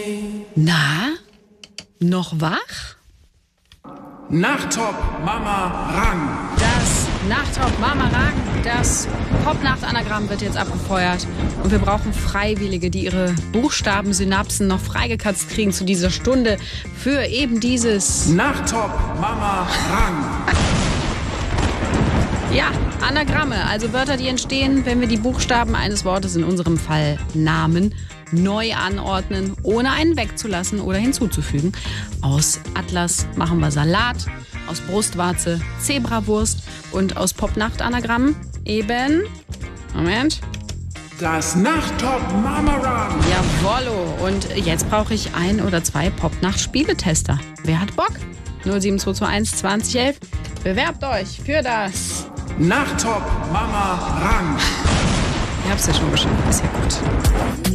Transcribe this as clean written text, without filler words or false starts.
Na, noch wach? Nachttop Mama Rang. Das Nachttop Mama Rang, das Popnacht-Anagramm wird jetzt abgefeuert. Und wir brauchen Freiwillige, die ihre Buchstabensynapsen noch freigekatzt kriegen zu dieser Stunde für eben dieses Nachttop Mama Rang. Ja, Anagramme, also Wörter, die entstehen, wenn wir die Buchstaben eines Wortes, in unserem Fall Namen, neu anordnen, ohne einen wegzulassen oder hinzuzufügen. Aus Atlas machen wir Salat, aus Brustwarze Zebrawurst und aus Popnacht-Anagramm eben, Moment, Das Nachttop Mama Rang. jawollo. Und jetzt brauche ich 1 oder 2 Popnacht-Spieletester. Wer hat Bock? 07221 2011. Bewerbt euch für das Nachttop Mama Rang. Ihr habt's ja schon geschafft, ist ja gut.